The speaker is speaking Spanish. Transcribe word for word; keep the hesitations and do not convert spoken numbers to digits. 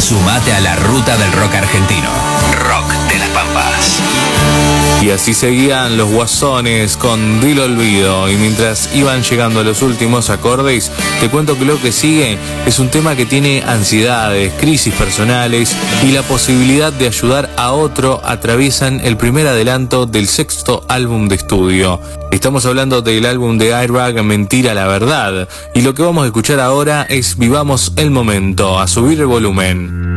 Sumate a la ruta del rock argentino. Rock de las Pampas. Y así seguían los Guasones con Dilo Olvido. Y mientras iban llegando a los últimos acordes, te cuento que lo que sigue es un tema que tiene ansiedades, crisis personales y la posibilidad de ayudar a otro. Atraviesan el primer adelanto del sexto álbum de estudio. Estamos hablando del álbum de Airbag, Mentira la Verdad. Y lo que vamos a escuchar ahora es Vivamos el Momento. A subir el volumen.